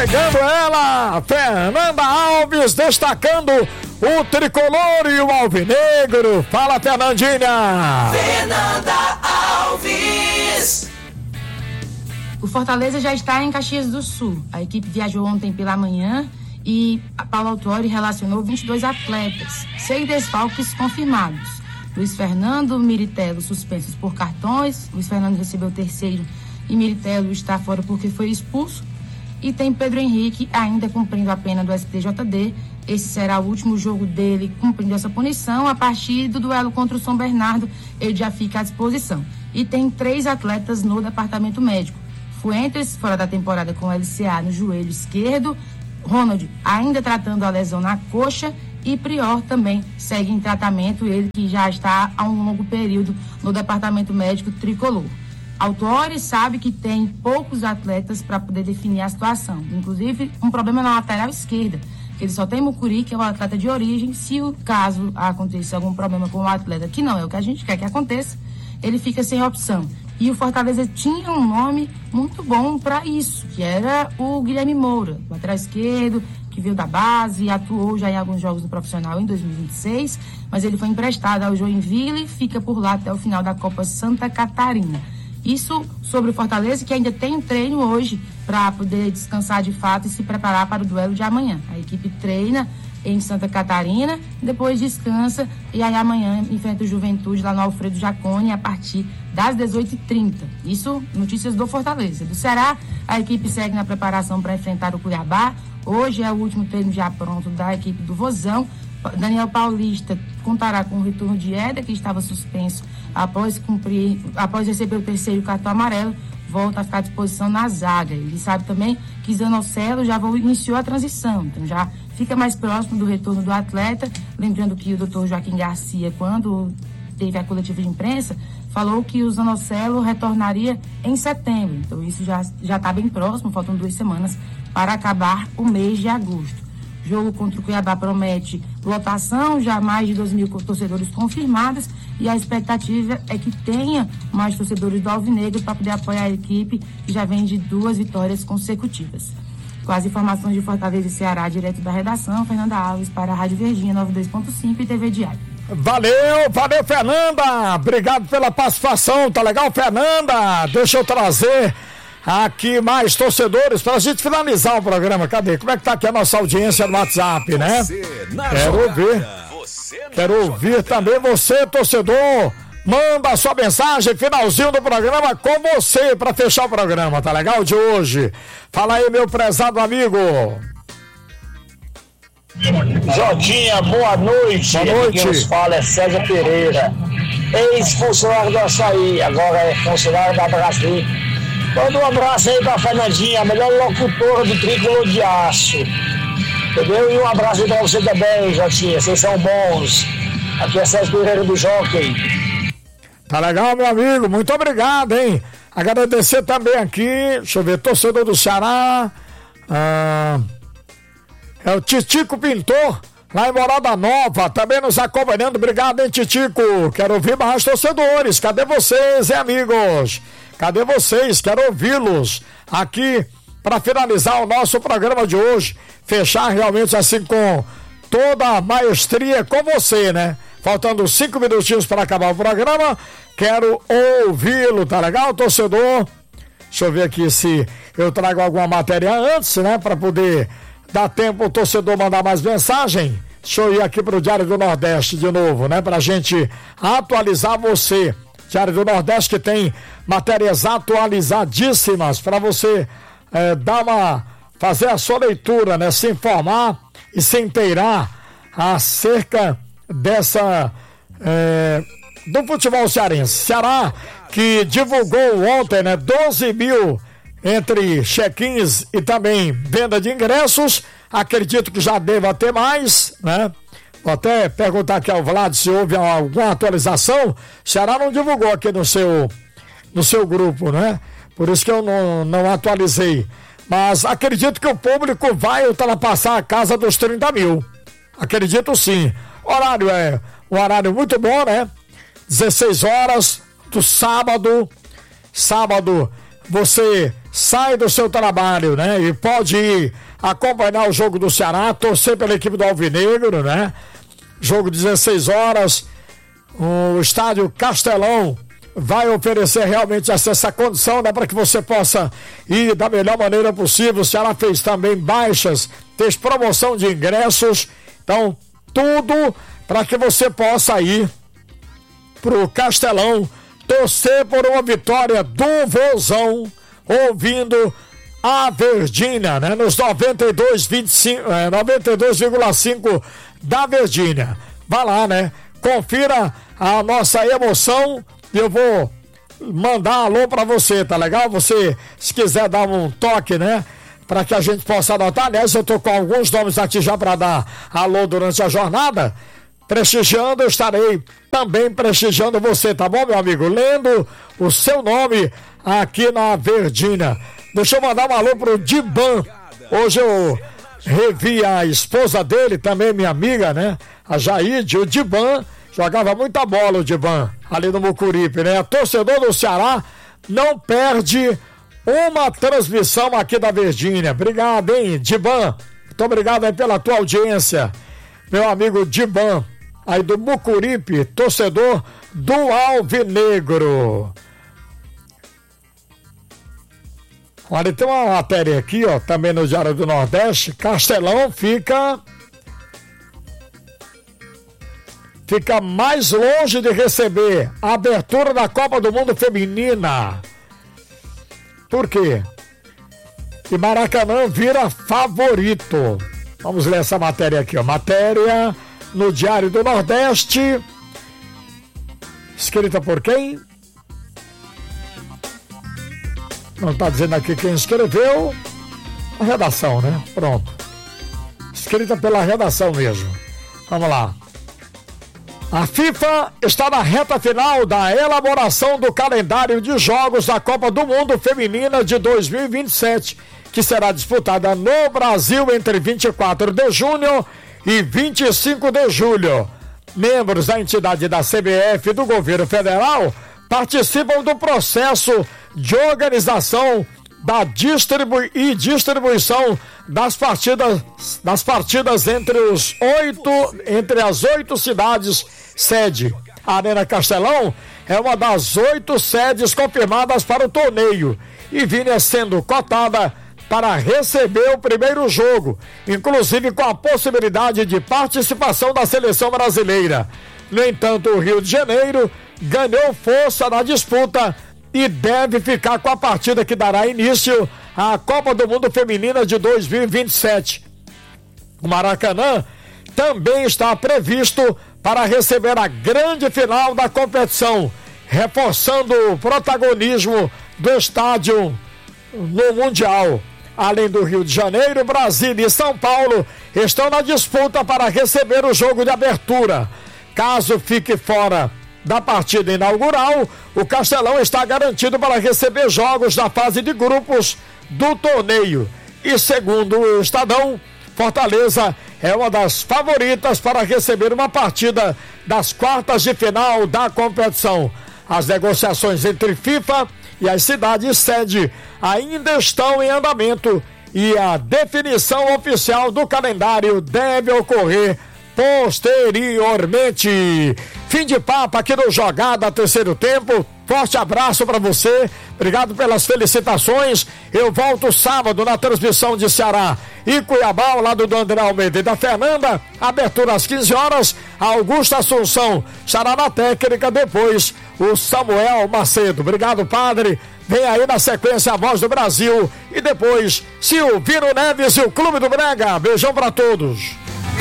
chegando ela, Fernanda Alves, destacando o tricolor e o alvinegro. Fala, Fernandinha. Fernanda Alves. O Fortaleza já está em Caxias do Sul. A equipe viajou ontem pela manhã e a Paulo Autuori relacionou 22 atletas, 6 desfalques confirmados. Luiz Fernando, Miritello suspensos por cartões. Luiz Fernando recebeu o terceiro e Miritello está fora porque foi expulso. E tem Pedro Henrique ainda cumprindo a pena do STJD. Esse será o último jogo dele cumprindo essa punição. A partir do duelo contra o São Bernardo, ele já fica à disposição. E tem 3 atletas no departamento médico. Fuentes, fora da temporada com LCA no joelho esquerdo. Ronald ainda tratando a lesão na coxa. E Prior também segue em tratamento, ele que já está há um longo período no departamento médico tricolor. Autuori sabe que tem poucos atletas para poder definir a situação, inclusive um problema na lateral esquerda, que ele só tem Mucuri, que é um atleta de origem. Se o caso acontecer algum problema com o atleta, que não é o que a gente quer que aconteça, ele fica sem opção. E o Fortaleza tinha um nome muito bom para isso, que era o Guilherme Moura, lateral esquerdo, que veio da base e atuou já em alguns jogos do profissional em 2026, mas ele foi emprestado ao Joinville e fica por lá até o final da Copa Santa Catarina. Isso sobre o Fortaleza, que ainda tem um treino hoje para poder descansar de fato e se preparar para o duelo de amanhã. A equipe treina em Santa Catarina, depois descansa e aí amanhã enfrenta o Juventude lá no Alfredo Jaconi a partir das 18h30. Isso, notícias do Fortaleza. Do Ceará, a equipe segue na preparação para enfrentar o Cuiabá. Hoje é o último treino já pronto da equipe do Vozão. Daniel Paulista contará com o retorno de Éder, que estava suspenso após receber o terceiro cartão amarelo, volta a ficar à disposição na zaga. Ele sabe também que Zanocelo já iniciou a transição, então já fica mais próximo do retorno do atleta. Lembrando que o Dr. Joaquim Garcia, quando teve a coletiva de imprensa, falou que o Zanocelo retornaria em setembro. Então isso já está bem próximo, faltam 2 semanas para acabar o mês de agosto. Jogo contra o Cuiabá promete lotação, já mais de 2.000 torcedores confirmados, e a expectativa é que tenha mais torcedores do Alvinegro para poder apoiar a equipe, que já vem de 2 vitórias consecutivas. Com as informações de Fortaleza e Ceará, direto da redação, Fernanda Alves para a Rádio Verdinha 92.5 e TV Diário. Valeu, Fernanda! Obrigado pela participação, tá legal, Fernanda? Deixa eu trazer aqui mais torcedores pra gente finalizar o programa. Cadê? Como é que tá aqui a nossa audiência no WhatsApp, né? Quero ouvir também você, torcedor. Manda a sua mensagem, finalzinho do programa com você pra fechar o programa, tá legal, de hoje? Fala aí, meu prezado amigo. Jotinha, boa noite. Boa noite. Quem nos fala é César Pereira, ex-funcionário do Açaí, agora é funcionário da Brasil. Manda um abraço aí pra Fernandinha, a melhor locutora do Tricolor de Aço. Entendeu? E um abraço aí pra você também, Jotinha. Vocês são bons. Aqui é César Pereira do Jockey. Tá legal, meu amigo. Muito obrigado, hein? Agradecer também aqui, deixa eu ver, torcedor do Ceará. É o Titico Pintor, lá em Morada Nova, também nos acompanhando. Obrigado, hein, Titico? Quero ouvir mais torcedores. Cadê vocês, hein, amigos? Cadê vocês? Quero ouvi-los aqui para finalizar o nosso programa de hoje. Fechar realmente assim com toda a maestria com você, né? Faltando 5 minutinhos para acabar o programa. Quero ouvi-lo, tá legal, torcedor? Deixa eu ver aqui se eu trago alguma matéria antes, né? Para poder dar tempo o torcedor mandar mais mensagem. Deixa eu ir aqui pro Diário do Nordeste de novo, né? Pra gente atualizar você. Diário do Nordeste que tem matérias atualizadíssimas para você fazer a sua leitura, né? Se informar e se inteirar acerca do futebol cearense. Ceará que divulgou ontem, né? 12 mil entre check-ins e também venda de ingressos. Acredito que já deva ter mais, né? Vou até perguntar aqui ao Vlad se houve alguma atualização. Ceará não divulgou aqui no seu grupo, né? Por isso que eu não atualizei. Mas acredito que o público vai ultrapassar a casa dos 30 mil. Acredito sim. Horário é um horário muito bom, né? 16 horas do sábado. Sábado você sai do seu trabalho, né? E pode ir acompanhar o jogo do Ceará, torcer pela equipe do Alvinegro, né? Jogo 16 horas, o estádio Castelão vai oferecer realmente essa condição, né? Para que você possa ir da melhor maneira possível. O Ceará fez também baixas, fez promoção de ingressos, então tudo para que você possa ir pro Castelão, torcer por uma vitória do Vozão, ouvindo a Verdinha, né? Nos 92,5 da Verdinha. Vai lá, né? Confira a nossa emoção e eu vou mandar alô pra você, tá legal? Você, se quiser dar um toque, né? Pra que a gente possa anotar. Aliás, eu tô com alguns nomes aqui já pra dar alô durante a jornada. Prestigiando, eu estarei também prestigiando você, tá bom, meu amigo? Lendo o seu nome aqui na Verdinha. Deixa eu mandar um alô pro Diban. Hoje eu revi a esposa dele, também minha amiga, né? A Jaide, o Diban. Jogava muita bola o Diban, ali no Mucuripe, né? Torcedor do Ceará não perde uma transmissão aqui da Verdinha. Obrigado, hein, Diban? Muito obrigado aí pela tua audiência. Meu amigo Diban, aí do Mucuripe, torcedor do Alvinegro. Olha, tem uma matéria aqui, ó, também no Diário do Nordeste. Castelão fica mais longe de receber a abertura da Copa do Mundo Feminina. Por quê? E Maracanã vira favorito. Vamos ler essa matéria aqui, ó. Matéria no Diário do Nordeste. Escrita por quem? Não está dizendo aqui quem escreveu. A redação, né? Pronto. Escrita pela redação mesmo. Vamos lá. A FIFA está na reta final da elaboração do calendário de jogos da Copa do Mundo Feminina de 2027, que será disputada no Brasil entre 24 de junho e 25 de julho. Membros da entidade da CBF e do governo federal participam do processo de organização da distribuição das partidas entre as 8 cidades sede. A Arena Castelão é uma das 8 sedes confirmadas para o torneio e vinha sendo cotada para receber o primeiro jogo, inclusive com a possibilidade de participação da seleção brasileira. No entanto, o Rio de Janeiro ganhou força na disputa e deve ficar com a partida que dará início à Copa do Mundo Feminina de 2027. O Maracanã também está previsto para receber a grande final da competição, reforçando o protagonismo do estádio no Mundial. Além do Rio de Janeiro, Brasília e São Paulo estão na disputa para receber o jogo de abertura. Caso fique fora da partida inaugural, o Castelão está garantido para receber jogos da fase de grupos do torneio. E segundo o Estadão, Fortaleza é uma das favoritas para receber uma partida das quartas de final da competição. As negociações entre FIFA e as cidades sede ainda estão em andamento e a definição oficial do calendário deve ocorrer posteriormente. Fim de papo aqui no Jogada Terceiro Tempo. Forte abraço para você. Obrigado pelas felicitações. Eu volto sábado na transmissão de Ceará e Cuiabá, ao lado do André Almeida e da Fernanda. Abertura às 15 horas. Augusto Assunção estará na técnica. Depois o Samuel Macedo. Obrigado, padre. Vem aí na sequência a Voz do Brasil. E depois Silvino Neves e o Clube do Brega. Beijão para todos.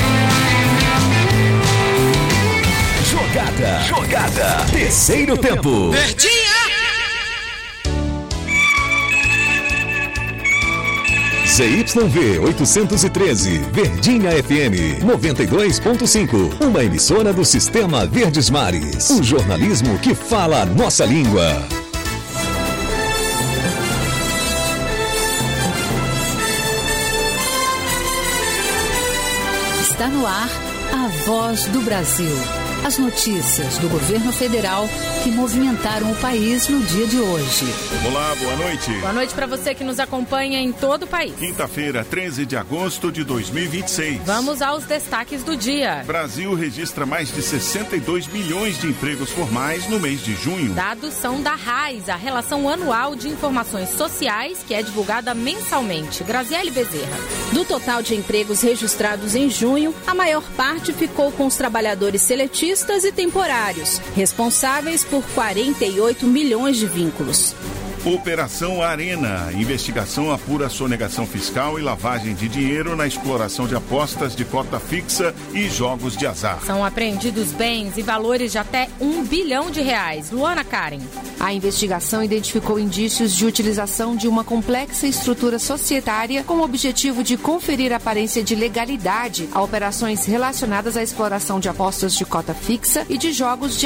Jogada. Terceiro tempo. Verdinha! ZYV 813, Verdinha FM 92.5. Uma emissora do Sistema Verdes Mares. O jornalismo que fala a nossa língua. Está no ar a Voz do Brasil. As notícias do governo federal que movimentaram o país no dia de hoje. Olá, boa noite. Boa noite para você que nos acompanha em todo o país. Quinta-feira, 13 de agosto de 2026. Vamos aos destaques do dia. Brasil registra mais de 62 milhões de empregos formais no mês de junho. Dados são da RAIS, a Relação Anual de Informações Sociais, que é divulgada mensalmente. Graziele Bezerra. Do total de empregos registrados em junho, a maior parte ficou com os trabalhadores seletistas e temporários, responsáveis por 48 milhões de vínculos. Operação Arena. Investigação apura sonegação fiscal e lavagem de dinheiro na exploração de apostas de cota fixa e jogos de azar. São apreendidos bens e valores de até R$1 bilhão. Luana Karen. A investigação identificou indícios de utilização de uma complexa estrutura societária com o objetivo de conferir aparência de legalidade a operações relacionadas à exploração de apostas de cota fixa e de jogos de